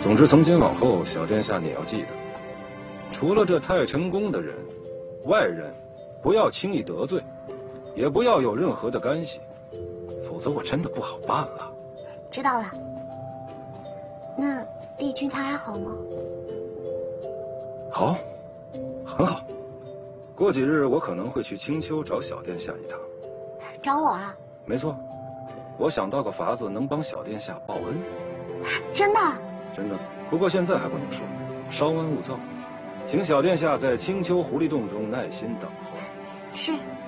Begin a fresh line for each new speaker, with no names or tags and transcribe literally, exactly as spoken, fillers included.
总之，从今往后，小殿下你要记得，除了这太晨宫的人，外人不要轻易得罪，也不要有任何的干系，否则我真的不好办了。
知道了。那帝君他还好吗？
好，很好。过几日我可能会去青丘找小殿下一趟。
找我啊？
没错，我想到个法子能帮小殿下报恩。
真的？
真的。不过现在还不能说，稍安勿躁，请小殿下在青丘狐狸洞中耐心等候。
是。